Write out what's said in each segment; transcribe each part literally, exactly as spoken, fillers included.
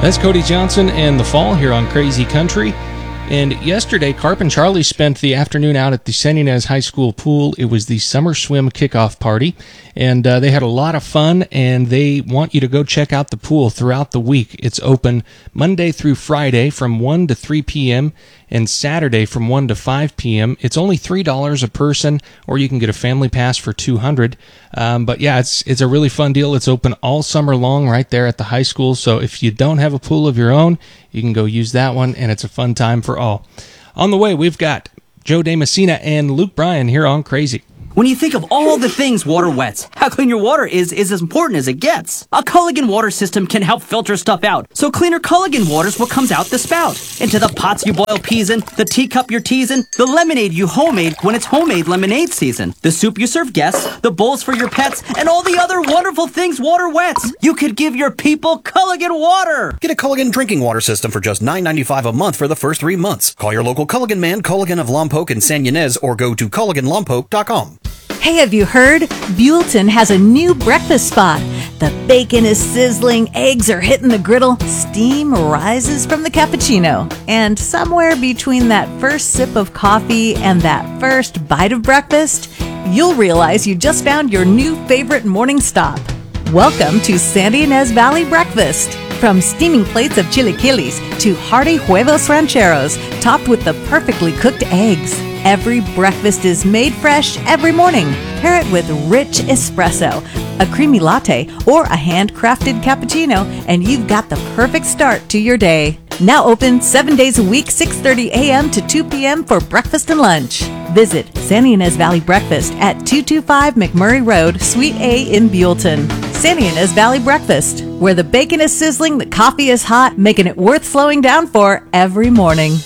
That's Cody Johnson and The Fall here on Crazy Country. And yesterday, Carp and Charlie spent the afternoon out at the San Ynez High School pool. It was the summer swim kickoff party, and uh, they had a lot of fun, and they want you to go check out the pool throughout the week. It's open Monday through Friday from one to three p.m., and Saturday from one to five p.m. It's only three dollars a person, or you can get a family pass for two hundred dollars. Um, but yeah, it's it's a really fun deal. It's open all summer long right there at the high school. So if you don't have a pool of your own, you can go use that one, and it's a fun time for all. On the way, we've got Joe DeMessina and Luke Bryan here on Crazy. When you think of all the things water wets, how clean your water is is as important as it gets. A Culligan water system can help filter stuff out, so cleaner Culligan water's what comes out the spout. Into the pots you boil peas in, the teacup you're teasing, the lemonade you homemade when it's homemade lemonade season, the soup you serve guests, the bowls for your pets, and all the other wonderful things water wets. You could give your people Culligan water. Get a Culligan drinking water system for just nine dollars and ninety-five cents a month for the first three months. Call your local Culligan man, Culligan of Lompoc and San Ynez, or go to Culligan Lompoc dot com. Hey, have you heard? Buellton has a new breakfast spot. The bacon is sizzling, eggs are hitting the griddle, steam rises from the cappuccino. And somewhere between that first sip of coffee and that first bite of breakfast, you'll realize you just found your new favorite morning stop. Welcome to San Ynez Valley Breakfast. From steaming plates of chilaquiles to hearty huevos rancheros, topped with the perfectly cooked eggs. Every breakfast is made fresh every morning. Pair it with rich espresso, a creamy latte, or a handcrafted cappuccino, and you've got the perfect start to your day. Now open seven days a week, six thirty a.m. to two p.m. for breakfast and lunch. Visit San Ynez Valley Breakfast at two twenty-five McMurray Road, Suite A in Buellton. San Ynez Valley Breakfast, where the bacon is sizzling, the coffee is hot, making it worth slowing down for every morning.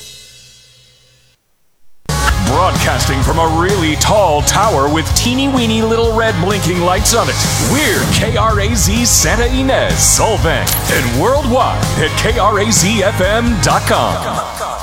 Broadcasting from a really tall tower with teeny-weeny little red blinking lights on it, we're K R A Z Santa Ynez, Solvang, and worldwide at K R A Z F M dot com.